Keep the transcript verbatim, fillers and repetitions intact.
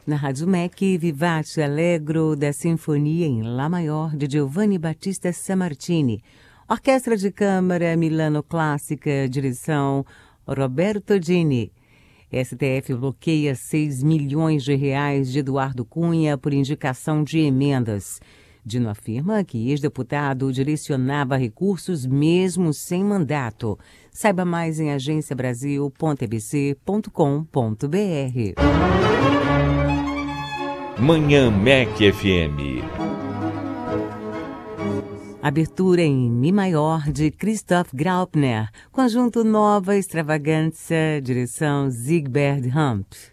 Na Rádio M E C, Vivace Allegro da Sinfonia em Lá Maior de Giovanni Battista Sammartini. Orquestra de Câmara Milano Clássica, direção Roberto Dini. S T F bloqueia seis milhões de reais de Eduardo Cunha por indicação de emendas. Dino afirma que ex-deputado direcionava recursos mesmo sem mandato. Saiba mais em agência brasil ponto e b c ponto com ponto b r. Manhã M E C F M. Abertura em Mi maior de Christoph Graupner. Conjunto Nova Extravaganza, direção Siegbert Hump.